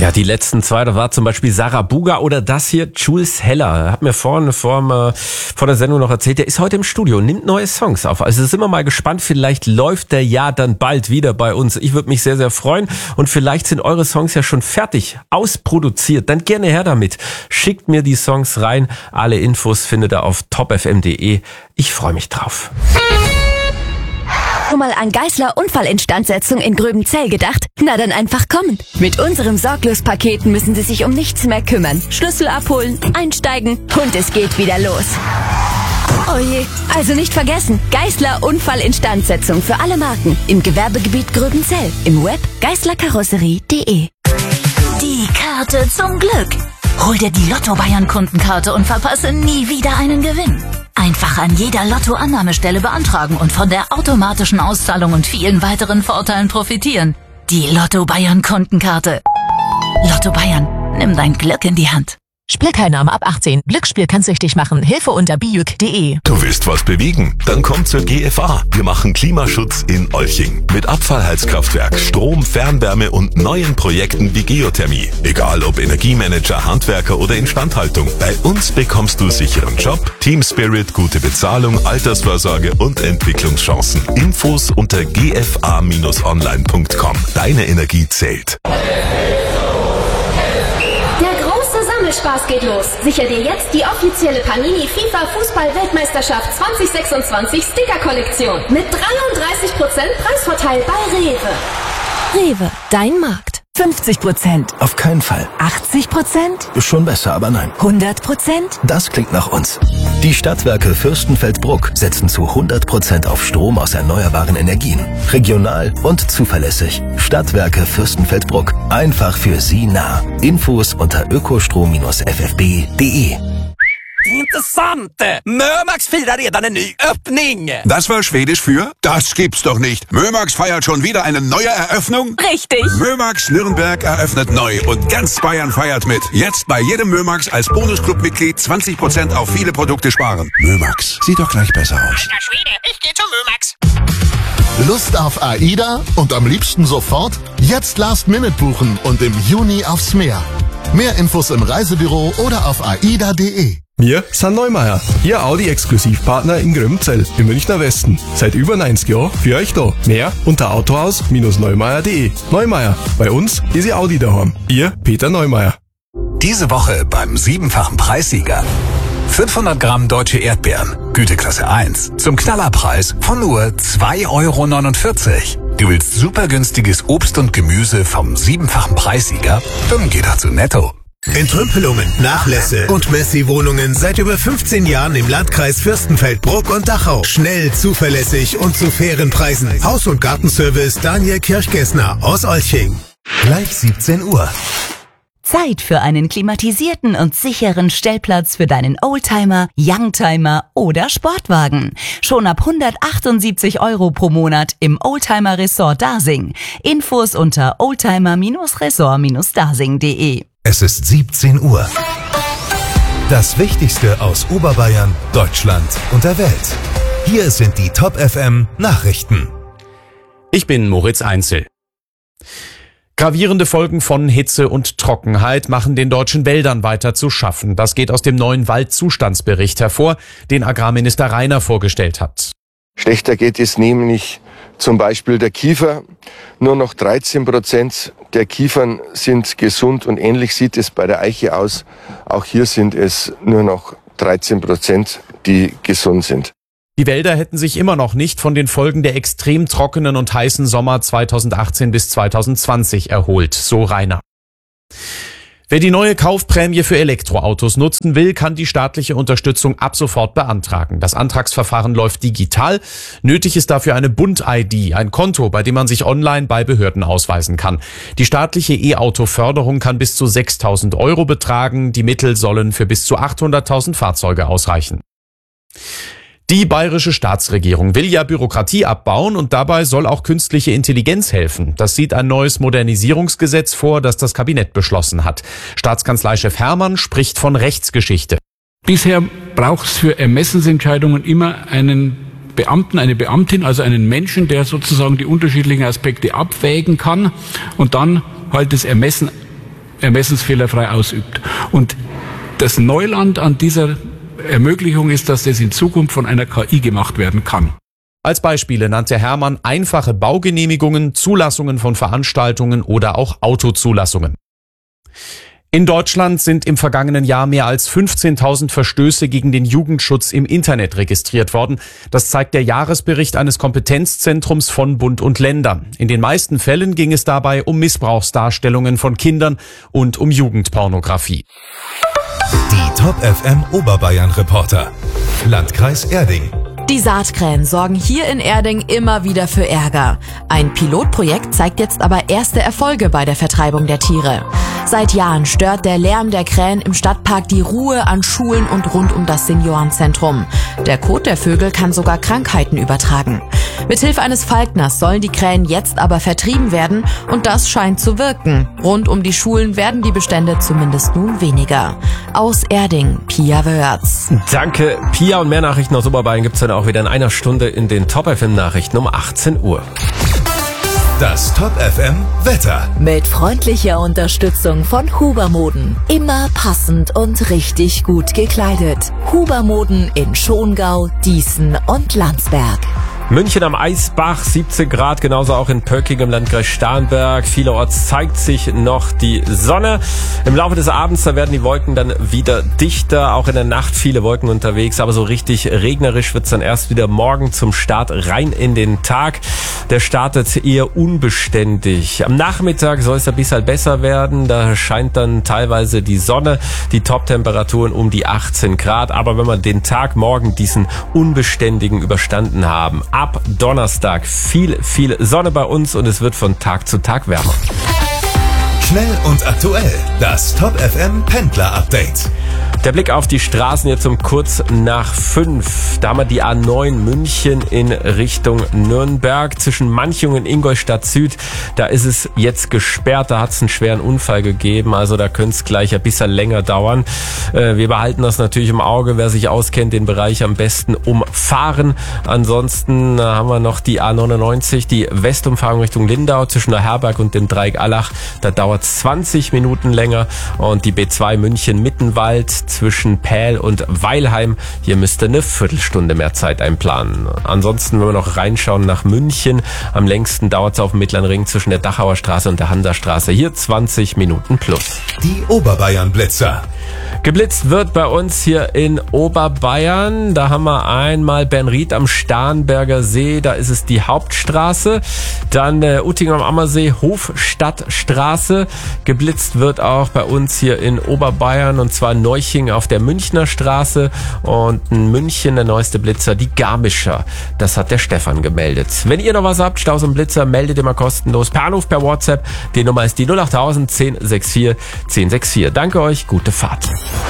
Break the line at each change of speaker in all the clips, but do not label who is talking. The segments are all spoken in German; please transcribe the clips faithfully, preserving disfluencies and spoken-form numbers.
Ja, die letzten zwei, da war zum Beispiel Sarah Buga oder das hier, Jules Heller. Hat mir vorne vor, vor der Sendung noch erzählt, der ist heute im Studio, nimmt neue Songs auf. Also sind wir mal gespannt, vielleicht läuft der ja dann bald wieder bei uns. Ich würde mich sehr, sehr freuen und vielleicht sind eure Songs ja schon fertig, ausproduziert. Dann gerne her damit. Schickt mir die Songs rein. Alle Infos findet ihr auf top f m punkt d e. Ich freue mich drauf.
Schon mal an Geissler Unfallinstandsetzung in Gröbenzell gedacht? Na dann einfach kommen. Mit unserem Sorglos-Paket müssen Sie sich um nichts mehr kümmern. Schlüssel abholen, einsteigen und es geht wieder los. Oh je, also nicht vergessen, Geissler Unfallinstandsetzung für alle Marken im Gewerbegebiet Gröbenzell. Im Web geissler karosserie punkt d e.
Die Karte zum Glück. Hol dir die Lotto Bayern Kundenkarte und verpasse nie wieder einen Gewinn. Einfach an jeder Lotto-Annahmestelle beantragen und von der automatischen Auszahlung und vielen weiteren Vorteilen profitieren. Die Lotto Bayern Kundenkarte. Lotto Bayern, nimm dein Glück in die Hand.
Spielteilnahme ab achtzehn. Glücksspiel kann süchtig machen. Hilfe unter bijuk punkt d e.
Du willst was bewegen? Dann komm zur G F A. Wir machen Klimaschutz in Olching. Mit Abfallheizkraftwerk, Strom, Fernwärme und neuen Projekten wie Geothermie. Egal ob Energiemanager, Handwerker oder Instandhaltung. Bei uns bekommst du sicheren Job, Team Spirit, gute Bezahlung, Altersvorsorge und Entwicklungschancen. Infos unter g f a Bindestrich online punkt com. Deine Energie zählt.
Spaß geht los. Sicher dir jetzt die offizielle Panini FIFA Fußball-Weltmeisterschaft zwanzig sechsundzwanzig Sticker-Kollektion mit dreiunddreißig Prozent Preisvorteil bei Rewe.
Rewe, dein Markt. fünfzig Prozent.
Auf keinen Fall.
achtzig Prozent.
Schon besser, aber nein.
hundert Prozent.
Das klingt nach uns. Die Stadtwerke Fürstenfeldbruck setzen zu hundert Prozent auf Strom aus erneuerbaren Energien. Regional und zuverlässig. Stadtwerke Fürstenfeldbruck. Einfach für Sie nah. Infos unter ökostrom Bindestrich f f b punkt d e.
Intressant! Mömax firar redan en ny öppning!
Das war Schwedisch für? Das gibt's doch nicht. Mömax feiert schon wieder eine neue Eröffnung?
Richtig!
Mömax Nürnberg eröffnet neu und ganz Bayern feiert mit. Jetzt bei jedem Mömax als Bonusclub-Mitglied zwanzig Prozent auf viele Produkte sparen. Mömax, sieht doch gleich besser aus.
Alter Schwede, ich geh zu Mömax!
Lust auf AIDA und am liebsten sofort? Jetzt Last Minute buchen und im Juni aufs Meer. Mehr Infos im Reisebüro oder auf aida punkt d e.
Wir sind Neumeier, Ihr Audi-Exklusivpartner in Gröbenzell im Münchner Westen. Seit über neunzig Jahren für euch da. Mehr unter autohaus Bindestrich neumeier punkt d e. Neumeier, bei uns ist Ihr Audi daheim. Ihr Peter Neumeier.
Diese Woche beim siebenfachen Preissieger. fünfhundert Gramm deutsche Erdbeeren, Güteklasse eins, zum Knallerpreis von nur zwei Euro neunundvierzig. Du willst super günstiges Obst und Gemüse vom siebenfachen Preissieger? Dann geh doch zu Netto.
Entrümpelungen, Nachlässe und Messi-Wohnungen seit über fünfzehn Jahren im Landkreis Fürstenfeldbruck und Dachau. Schnell, zuverlässig und zu fairen Preisen. Haus- und Gartenservice Daniel Kirchgessner aus Olching.
Gleich siebzehn Uhr.
Zeit für einen klimatisierten und sicheren Stellplatz für deinen Oldtimer, Youngtimer oder Sportwagen. Schon ab hundertachtundsiebzig Euro pro Monat im Oldtimer Resort Dasing. Infos unter oldtimer Resort Dasing punkt d e.
Es ist siebzehn Uhr. Das Wichtigste aus Oberbayern, Deutschland und der Welt. Hier sind die Top F M Nachrichten.
Ich bin Moritz Einzel. Gravierende Folgen von Hitze und Trockenheit machen den deutschen Wäldern weiter zu schaffen. Das geht aus dem neuen Waldzustandsbericht hervor, den Agrarminister Rainer vorgestellt hat.
Schlechter geht es nämlich zum Beispiel der Kiefer. Nur noch dreizehn Prozent der Kiefern sind gesund und ähnlich sieht es bei der Eiche aus. Auch hier sind es nur noch dreizehn Prozent, die gesund sind.
Die Wälder hätten sich immer noch nicht von den Folgen der extrem trockenen und heißen Sommer zweitausendachtzehn bis zweitausendzwanzig erholt, so Rainer. Wer die neue Kaufprämie für Elektroautos nutzen will, kann die staatliche Unterstützung ab sofort beantragen. Das Antragsverfahren läuft digital. Nötig ist dafür eine Bund-I D, ein Konto, bei dem man sich online bei Behörden ausweisen kann. Die staatliche E-Auto-Förderung kann bis zu sechstausend Euro betragen. Die Mittel sollen für bis zu achthunderttausend Fahrzeuge ausreichen. Die bayerische Staatsregierung will ja Bürokratie abbauen und dabei soll auch künstliche Intelligenz helfen. Das sieht ein neues Modernisierungsgesetz vor, das das Kabinett beschlossen hat. Staatskanzleichef Hermann spricht von Rechtsgeschichte.
Bisher braucht es für Ermessensentscheidungen immer einen Beamten, eine Beamtin, also einen Menschen, der sozusagen die unterschiedlichen Aspekte abwägen kann und dann halt das Ermessen ermessensfehlerfrei ausübt. Und das Neuland an dieser Ermöglichung ist, dass das in Zukunft von einer K I gemacht werden kann.
Als Beispiele nannte Hermann einfache Baugenehmigungen, Zulassungen von Veranstaltungen oder auch Autozulassungen. In Deutschland sind im vergangenen Jahr mehr als fünfzehntausend Verstöße gegen den Jugendschutz im Internet registriert worden. Das zeigt der Jahresbericht eines Kompetenzzentrums von Bund und Ländern. In den meisten Fällen ging es dabei um Missbrauchsdarstellungen von Kindern und um Jugendpornografie.
Die Top F M Oberbayern Reporter. Landkreis Erding.
Die Saatkrähen sorgen hier in Erding immer wieder für Ärger. Ein Pilotprojekt zeigt jetzt aber erste Erfolge bei der Vertreibung der Tiere. Seit Jahren stört der Lärm der Krähen im Stadtpark die Ruhe an Schulen und rund um das Seniorenzentrum. Der Kot der Vögel kann sogar Krankheiten übertragen. Mithilfe eines Falkners sollen die Krähen jetzt aber vertrieben werden und das scheint zu wirken. Rund um die Schulen werden die Bestände zumindest nun weniger. Aus Erding, Pia Wörz.
Danke, Pia. Und mehr Nachrichten aus Oberbayern gibt's dann auch wieder in einer Stunde in den Top F M Nachrichten um achtzehn Uhr.
Das Top F M Wetter.
Mit freundlicher Unterstützung von Huber Moden. Immer passend und richtig gut gekleidet. Huber Moden in Schongau, Dießen und Landsberg.
München am Eisbach, siebzehn Grad, genauso auch in Pöcking im Landkreis Starnberg. Vielerorts zeigt sich noch die Sonne. Im Laufe des Abends, da werden die Wolken dann wieder dichter, auch in der Nacht viele Wolken unterwegs, aber so richtig regnerisch wird's dann erst wieder morgen zum Start rein in den Tag. Der startet eher unbeständig. Am Nachmittag soll es ein bisschen besser werden, da scheint dann teilweise die Sonne, die Top-Temperaturen um die achtzehn Grad, aber wenn wir den Tag morgen diesen unbeständigen überstanden haben, ab Donnerstag viel, viel Sonne bei uns und es wird von Tag zu Tag wärmer.
Schnell und aktuell, das Top F M Pendler Update.
Der Blick auf die Straßen jetzt um kurz nach fünf. Da haben wir die A neun München in Richtung Nürnberg. Zwischen Manching und Ingolstadt Süd, da ist es jetzt gesperrt. Da hat es einen schweren Unfall gegeben. Also da könnte es gleich ein bisschen länger dauern. Äh, wir behalten das natürlich im Auge. Wer sich auskennt, den Bereich am besten umfahren. Ansonsten äh, haben wir noch die A neunundneunzig, die Westumfahrung Richtung Lindau zwischen der Herberg und dem Dreieck Allach. Da dauert es zwanzig Minuten länger. Und die B zwei München Mittenwald zwischen Pähl und Weilheim. Hier müsste eine Viertelstunde mehr Zeit einplanen. Ansonsten, wenn wir noch reinschauen nach München, am längsten dauert es auf dem Mittleren Ring zwischen der Dachauer Straße und der Hansastraße. Hier zwanzig Minuten plus.
Die Oberbayern Blitzer.
Geblitzt wird bei uns hier in Oberbayern. Da haben wir einmal Bernried am Starnberger See, da ist es die Hauptstraße. Dann äh, Uttingen am Ammersee, Hofstadtstraße. Geblitzt wird auch bei uns hier in Oberbayern und zwar Neuching auf der Münchner Straße und in München der neueste Blitzer, die Garmischer. Das hat der Stefan gemeldet. Wenn ihr noch was habt, Staus und Blitzer, meldet immer kostenlos per Anruf, per WhatsApp. Die Nummer ist die null achttausend zehn vierundsechzig zehn vierundsechzig. Danke euch, gute Fahrt.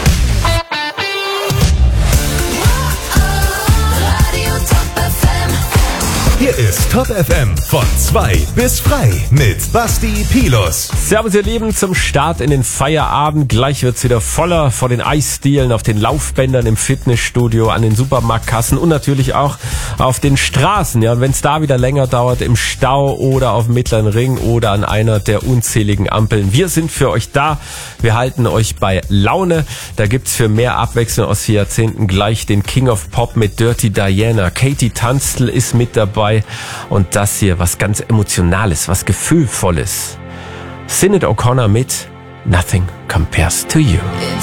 Hier ist Top F M von zwei bis frei mit Basti Pilus.
Servus ihr Lieben, zum Start in den Feierabend. Gleich wird's wieder voller vor den Eisdielen, auf den Laufbändern, im Fitnessstudio, an den Supermarktkassen und natürlich auch auf den Straßen. Ja, und wenn's da wieder länger dauert, im Stau oder auf dem Mittleren Ring oder an einer der unzähligen Ampeln. Wir sind für euch da. Wir halten euch bei Laune. Da gibt's für mehr Abwechslung aus vier Jahrzehnten gleich den King of Pop mit Dirty Diana. Katie Tunstall ist mit dabei. Und das hier, was ganz Emotionales, was Gefühlvolles. Sinead O'Connor mit Nothing Compares to You.